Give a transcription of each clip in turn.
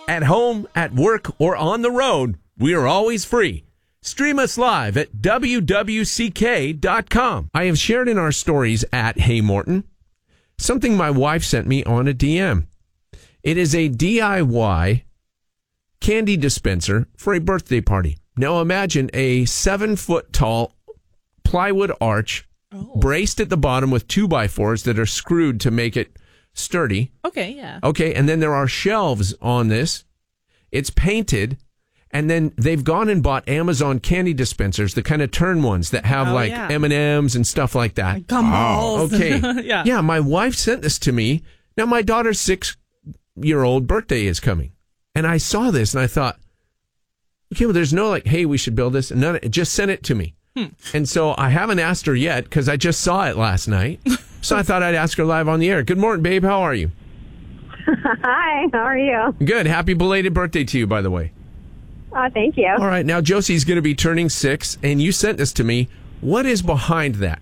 At home, at work, or on the road, we are always free. Stream us live at wwck.com. I have shared in our stories at Hey Morton something my wife sent me on a DM. It is a DIY candy dispenser for a birthday party. Now imagine a 7-foot tall plywood arch braced at the bottom with 2x4s that are screwed to make it sturdy. Okay, yeah. Okay, and then there are shelves on this. It's painted, and then they've gone and bought Amazon candy dispensers, the kind of turn ones that have M&Ms and stuff like that. Gumballs. Okay. Yeah, my wife sent this to me. Now, my daughter's 6-year-old birthday is coming, and I saw this, and I thought, okay, well, there's no hey, we should build this. And none, just sent it to me. And so I haven't asked her yet because I just saw it last night. So I thought I'd ask her live on the air. Good morning, babe. How are you? Hi, how are you? Good. Happy belated birthday to you, by the way. Thank you. All right. Now, Josie's going to be turning 6, and you sent this to me. What is behind that?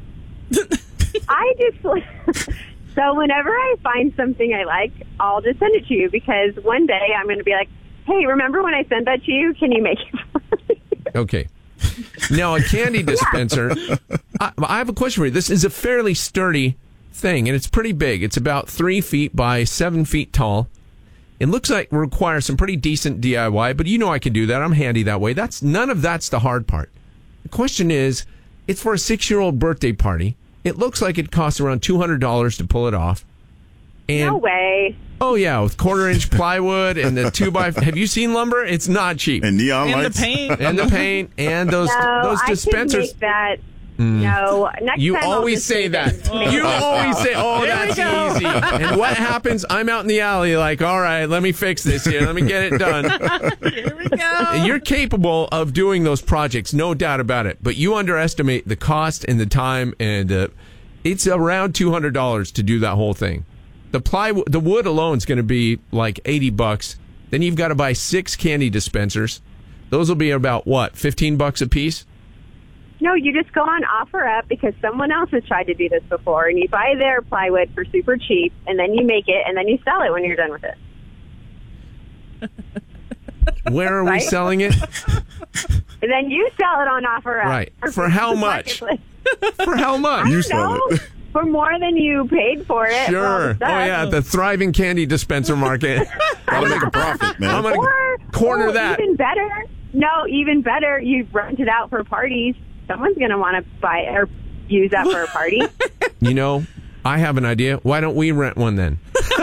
I just... So whenever I find something I like, I'll just send it to you because one day I'm going to be like, hey, remember when I sent that to you? Can you make it for me? Okay. Now, a candy dispenser, I have a question for you. This is a fairly sturdy thing, and it's pretty big. It's about 3 feet by 7 feet tall. It looks like it requires some pretty decent DIY, but you know I can do that. I'm handy that way. None of that's the hard part. The question is, it's for a 6-year-old birthday party. It looks like it costs around $200 to pull it off. And, no way. Oh, yeah, with 1/4-inch plywood and the 2x... Have you seen lumber? It's not cheap. And neon lights. And the paint. And those dispensers. I can make that. No. Next you time always say that. You always say, that's easy. And what happens? I'm out in the alley like, all right, let me fix this here. Let me get it done. Here we go. You're capable of doing those projects, no doubt about it. But you underestimate the cost and the time, and it's around $200 to do that whole thing. The wood alone is going to be like $80. Then you've got to buy 6 candy dispensers. Those will be about what, $15 a piece? No, you just go on OfferUp because someone else has tried to do this before, and you buy their plywood for super cheap, and then you make it, and then you sell it when you're done with it. Where are we selling it? And then you sell it on OfferUp. Right. For how much? For how much? You sell it. For more than you paid for it. Sure. For oh, yeah, the thriving candy dispenser market. Gotta make a profit, man. I'm going to corner that. Even better. No, even better. You rent it out for parties. Someone's going to want to buy it or use that for a party. You know, I have an idea. Why don't we rent one then?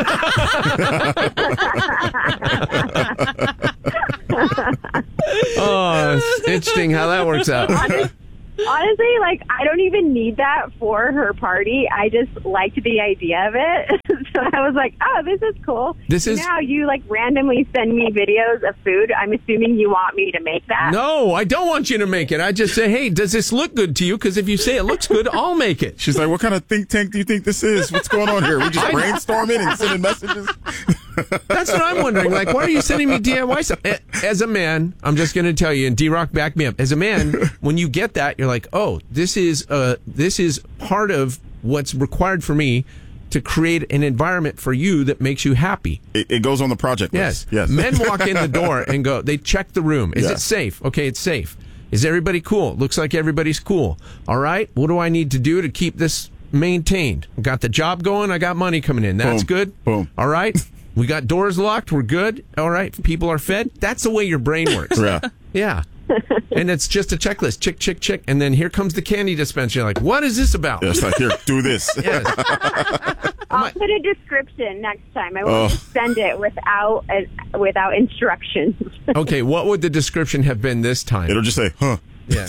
Oh, it's interesting how that works out. Honestly, I don't even need that for her party. I just liked the idea of it. So I was like, oh, this is cool. Now you, randomly send me videos of food. I'm assuming you want me to make that. No, I don't want you to make it. I just say, hey, does this look good to you? Because if you say it looks good, I'll make it. She's like, what kind of think tank do you think this is? What's going on here? We just brainstorming and sending messages? That's what I'm wondering. Why are you sending me DIY stuff? As a man, I'm just going to tell you, and D-Rock, back me up. As a man, when you get that, you're like, oh, this is part of what's required for me to create an environment for you that makes you happy. It goes on the project list. Yes. Men walk in the door and they check the room. Is it safe? Okay, it's safe. Is everybody cool? Looks like everybody's cool. All right, what do I need to do to keep this maintained? I got the job going. I got money coming in. That's good. Boom. All right. We got doors locked. We're good. All right. People are fed. That's the way your brain works. Yeah. And it's just a checklist. Check, check, check. And then here comes the candy dispenser. You're like, what is this about? It's like, here, do this. Yes. I'll put a description next time. I won't just send it without instructions. Okay. What would the description have been this time? It'll just say, huh. Yeah.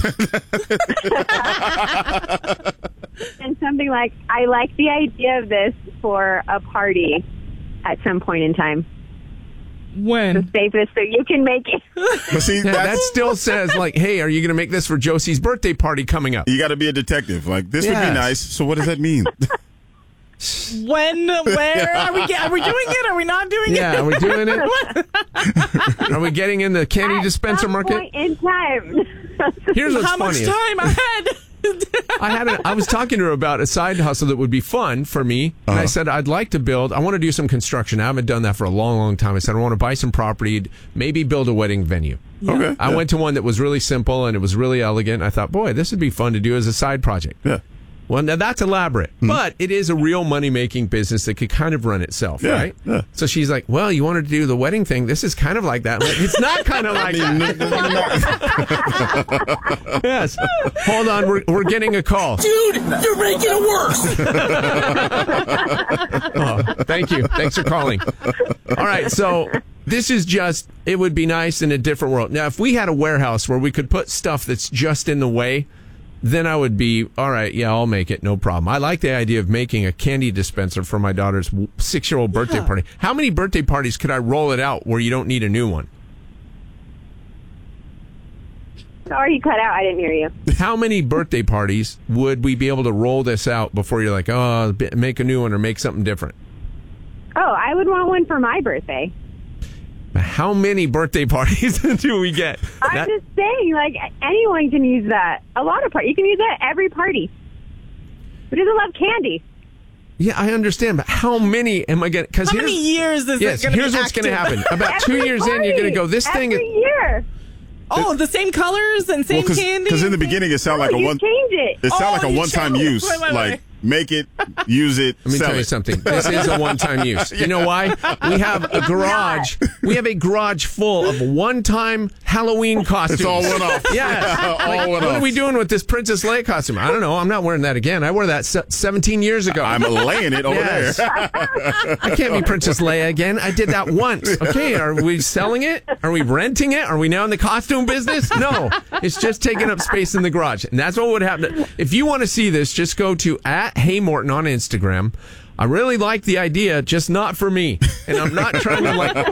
And something like, I like the idea of this for a party at some point in time. When? To save this so you can make it. But see, that still says, hey, are you going to make this for Josie's birthday party coming up? You got to be a detective. This would be nice. So what does that mean? When? Where? Are we doing it? Are we not doing it? Yeah, are we doing it? Are we getting in the candy dispenser market? At some point in time. Here's what's How much funny. time ahead? I was talking to her about a side hustle that would be fun for me. And I said, I want to do some construction. I haven't done that for a long, long time. I said, I want to buy some property, maybe build a wedding venue. Yeah. Okay. I went to one that was really simple and it was really elegant. I thought, boy, this would be fun to do as a side project. Yeah. Well, now that's elaborate, but it is a real money-making business that could kind of run itself, right? Yeah. So she's like, well, you wanted to do the wedding thing. This is kind of like that. I'm like, it's not kind of like that. Yes. Hold on. We're getting a call. Dude, you're making it worse. Oh, thank you. Thanks for calling. All right. So this is it would be nice in a different world. Now, if we had a warehouse where we could put stuff that's just in the way, then I would be, all right, yeah, I'll make it, no problem. I like the idea of making a candy dispenser for my daughter's 6-year-old birthday party. How many birthday parties could I roll it out where you don't need a new one? Sorry, you cut out. I didn't hear you. How many birthday parties would we be able to roll this out before you're like, oh, make a new one or make something different? Oh, I would want one for my birthday. How many birthday parties do we get? I'm just saying, like, anyone can use that. A lot of parties. You can use that at every party. Who doesn't love candy? Yeah, I understand, but how many am I getting? How many years is it going to be here's what's going to happen. About 2 years in, you're going to go, this thing... Every year. Oh, the same colors and same candy? Because in the beginning, it sounded like you change it. It sounded like a you one-time change it. use. Wait. Like, make it, use it, Let me sell tell you it. something. This is a one-time use. You know why? We have a garage. We have a garage full of one-time Halloween costumes. It's all one-off. Yeah. All one-off. What are we doing with this Princess Leia costume? I don't know. I'm not wearing that again. I wore that 17 years ago. I'm laying it over Yes. there. I can't be Princess Leia again. I did that once. Okay, are we selling it? Are we renting it? Are we now in the costume business? No. It's just taking up space in the garage. And that's what would happen. If you want to see this, just go to @HeyMorton on Instagram. I really like the idea, just not for me. And I'm not trying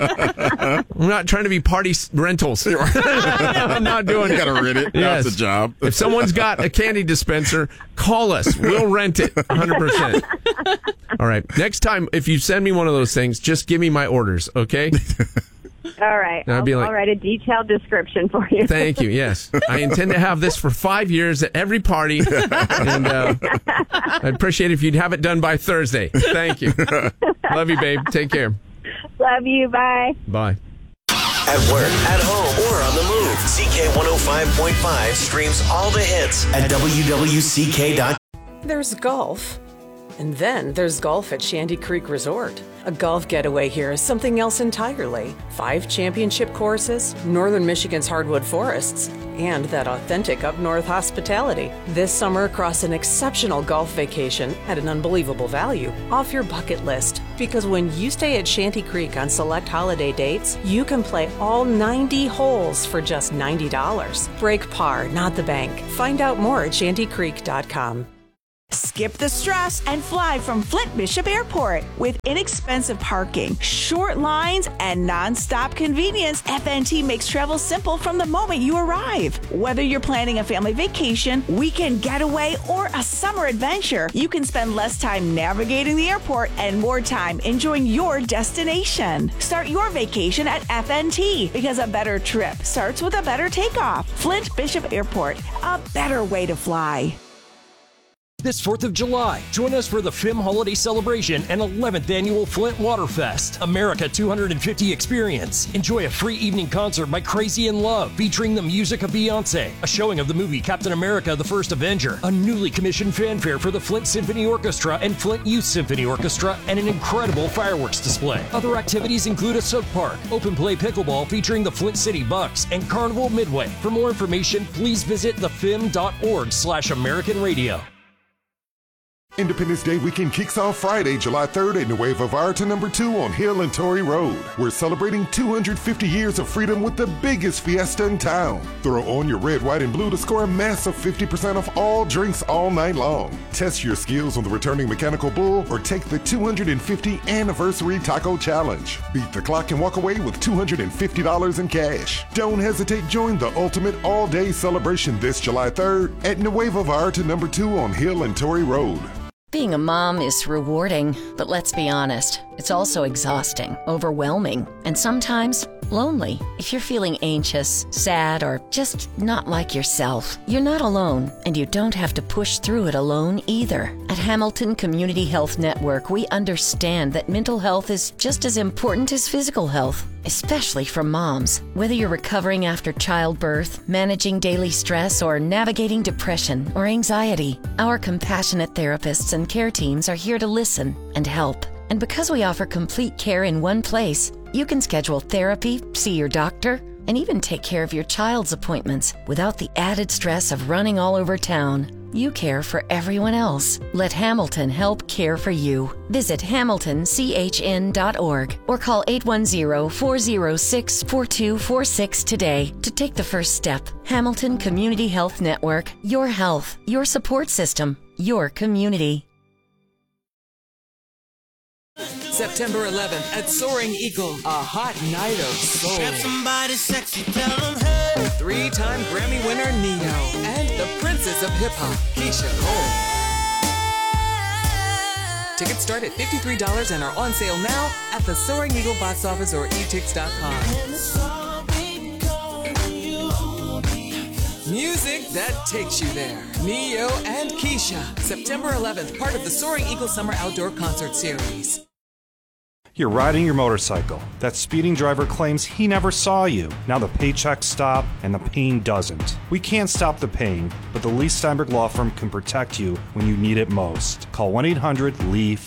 to be party rentals. I'm not doing You it. got to rent it. Yes. That's a job. If someone's got a candy dispenser, call us. We'll rent it 100%. All right. Next time, if you send me one of those things, just give me my orders, okay? All right. I'll be like- I'll write a detailed description for you. Thank you. Yes. I intend to have this for 5 years at every party. And I'd appreciate it if you'd have it done by Thursday. Thank you. Love you, babe. Take care. Love you. Bye. Bye. At work, at home, or on the move. CK105.5 streams all the hits at WWCK.com. There's golf. And then there's golf at Shanty Creek Resort. A golf getaway here is something else entirely. 5 championship courses, northern Michigan's hardwood forests, and that authentic up-north hospitality. This summer, across an exceptional golf vacation at an unbelievable value, off your bucket list. Because when you stay at Shanty Creek on select holiday dates, you can play all 90 holes for just $90. Break par, not the bank. Find out more at shantycreek.com. Skip the stress and fly from Flint Bishop Airport. With inexpensive parking, short lines, and non-stop convenience, FNT makes travel simple from the moment you arrive. Whether you're planning a family vacation, weekend getaway, or a summer adventure, you can spend less time navigating the airport and more time enjoying your destination. Start your vacation at FNT because a better trip starts with a better takeoff. Flint Bishop Airport, a better way to fly. This 4th of July, join us for the FIM Holiday Celebration and 11th Annual Flint Waterfest, America 250 experience. Enjoy a free evening concert by Crazy in Love, featuring the music of Beyonce, a showing of the movie Captain America the First Avenger, a newly commissioned fanfare for the Flint Symphony Orchestra and Flint Youth Symphony Orchestra, and an incredible fireworks display. Other activities include a soak park, open play pickleball featuring the Flint City Bucks, and Carnival Midway. For more information, please visit thefim.org/American Radio. Independence Day weekend kicks off Friday, July 3rd at Nueva Vallarta number 2 on Hill and Torrey Road. We're celebrating 250 years of freedom with the biggest fiesta in town. Throw on your red, white, and blue to score a massive 50% off all drinks all night long. Test your skills on the returning mechanical bull or take the 250 anniversary taco challenge. Beat the clock and walk away with $250 in cash. Don't hesitate, join the ultimate all-day celebration this July 3rd at Nueva Vallarta number 2 on Hill and Torrey Road. Being a mom is rewarding, but let's be honest, It's also exhausting, overwhelming, and sometimes lonely. If you're feeling anxious, sad, or just not like yourself, you're not alone, and you don't have to push through it alone either. At Hamilton Community Health Network, we understand that mental health is just as important as physical health, especially for moms. Whether you're recovering after childbirth, managing daily stress, or navigating depression or anxiety, our compassionate therapists and care teams are here to listen and help. And because we offer complete care in one place, you can schedule therapy, see your doctor, and even take care of your child's appointments without the added stress of running all over town. You care for everyone else. Let Hamilton help care for you. Visit hamiltonchn.org or call 810-406-4246 today to take the first step. Hamilton Community Health Network. Your health, your support system, your community. September 11th at Soaring Eagle, a hot night of soul. Somebody sexy, tell them hey. Three-time Grammy winner Neo and the princess of hip-hop, Keisha Cole. Tickets start at $53 and are on sale now at the Soaring Eagle box office or etix.com. Music that takes you there. Neo and Keisha, September 11th, part of the Soaring Eagle Summer Outdoor Concert Series. You're riding your motorcycle. That speeding driver claims he never saw you. Now the paychecks stop and the pain doesn't. We can't stop the pain, but the Lee Steinberg Law Firm can protect you when you need it most. Call 1-800-LEE